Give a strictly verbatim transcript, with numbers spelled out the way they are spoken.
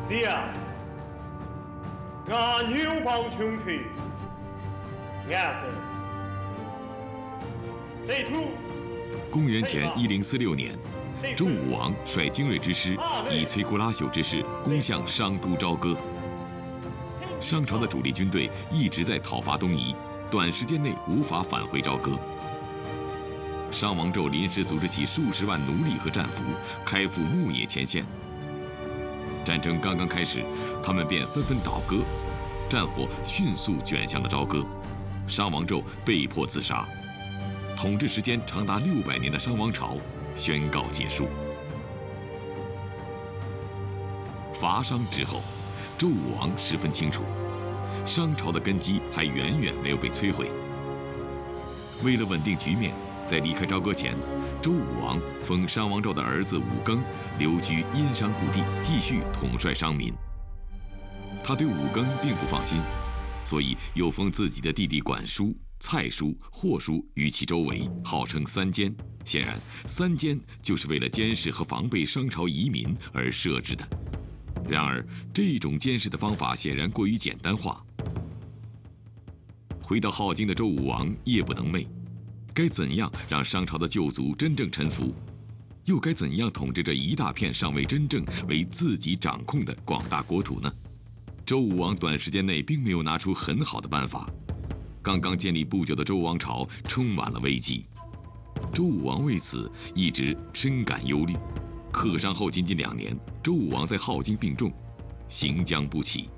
这样，俺牛帮同去，俺这谁土？ 公元前一零四六年，周武王率精锐之师，以摧枯拉朽之势攻向商都朝歌。商朝的主力军队一直在讨伐东夷，短时间内无法返回朝歌。商王纣临时组织起数十万奴隶和战俘，开赴牧野前线。战争刚刚开始，他们便纷纷倒戈，战火迅速卷向了朝歌。商王纣被迫自杀，统治时间长达六百年的商王朝宣告结束。伐商之后，周武王十分清楚，商朝的根基还远远没有被摧毁。为了稳定局面，在离开朝歌前，周武王封商王纣的儿子武庚留居殷商故地，继续统帅商民。他对武庚并不放心，所以又封自己的弟弟管叔、蔡叔、霍叔于其周围，号称三监。显然，三监就是为了监视和防备商朝移民而设置的。然而，这种监视的方法显然过于简单化。回到镐京的周武王夜不能寐，该怎样让商朝的旧族真正臣服？又该怎样统治这一大片尚未真正为自己掌控的广大国土呢？周武王短时间内并没有拿出很好的办法。刚刚建立不久的周王朝充满了危机，周武王为此一直深感忧虑。克商后仅仅两年，周武王在镐京病重，行将不起。